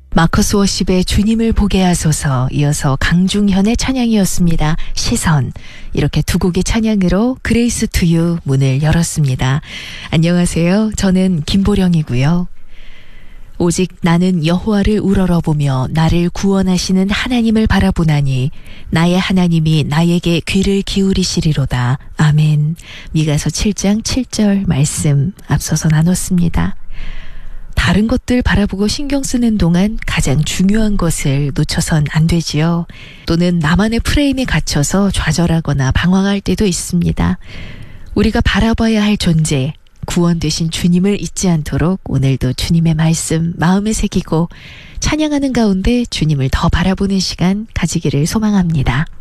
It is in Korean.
마커스 워십의 주님을 보게 하소서, 이어서 강중현의 찬양이었습니다. 시선. 이렇게 두 곡의 찬양으로 그레이스 투유 문을 열었습니다. 안녕하세요. 저는 김보령이고요. 오직 나는 여호와를 우러러보며 나를 구원하시는 하나님을 바라보나니 나의 하나님이 나에게 귀를 기울이시리로다. 아멘. 미가서 7장 7절 말씀 앞서서 나눴습니다. 다른 것들 바라보고 신경 쓰는 동안 가장 중요한 것을 놓쳐선 안 되지요. 또는 나만의 프레임에 갇혀서 좌절하거나 방황할 때도 있습니다. 우리가 바라봐야 할 존재, 구원 되신 주님을 잊지 않도록 오늘도 주님의 말씀 마음에 새기고 찬양하는 가운데 주님을 더 바라보는 시간 가지기를 소망합니다.